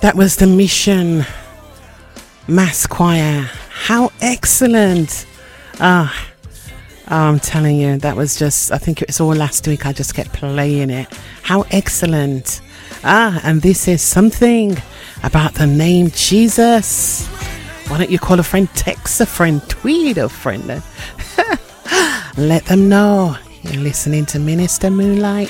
That was the Mission Mass Choir. How excellent. I'm telling you, that was just, I think it was all last week. I just kept playing it. How excellent. And this is something about the name Jesus. Why don't you call a friend, text a friend, tweet a friend. Let them know you're listening to Minister Moonlight.